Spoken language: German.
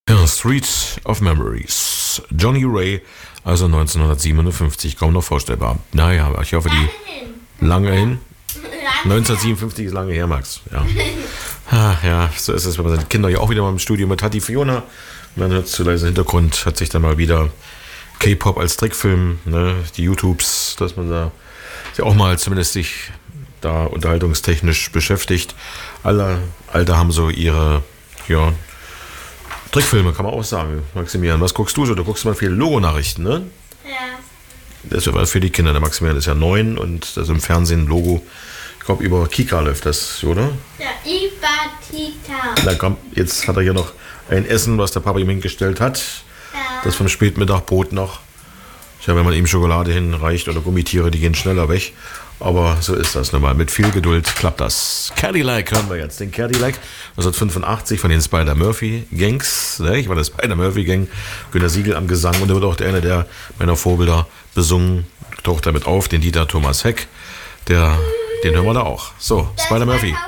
Ja, Street of Memories. Johnny Ray, also 1957, kaum noch vorstellbar. Naja, ich hoffe, die lange hin. 1957 ist lange her, Max. Ja. Ja, so ist es, wenn man seine Kinder ja auch wieder mal im Studio mit hat. Die Fiona, man hört zu leise Hintergrund, hat sich dann mal wieder K-Pop als Trickfilm, ne, die YouTubes, dass man da sich auch mal zumindest sich da unterhaltungstechnisch beschäftigt. Alle Alter haben so ihre, ja, Trickfilme, kann man auch sagen. Maximilian, was guckst du so? Du guckst mal viel Logo-Nachrichten, ne? Ja. Das ist ja für die Kinder. Der Maximilian ist ja 9 und das im Fernsehen Logo. Ich glaube, über Kika läuft das, oder? Ja, Ibatita. Na komm, jetzt hat er hier noch ein Essen, was der Papa ihm hingestellt hat. Ja. Das vom Spätmittagbrot noch. Tja, wenn man ihm Schokolade hinreicht oder Gummitiere, die gehen schneller weg. Aber so ist das nun mal. Mit viel Geduld klappt das. Cadillac hören wir jetzt. Den Cadillac 1985 von den Spider-Murphy-Gangs. Ich war der Spider-Murphy-Gang. Günter Siegel am Gesang. Und er wird auch einer der meiner Vorbilder besungen. Taucht damit auf. Den Dieter Thomas Heck. Den hören wir da auch. So, Spider-Murphy.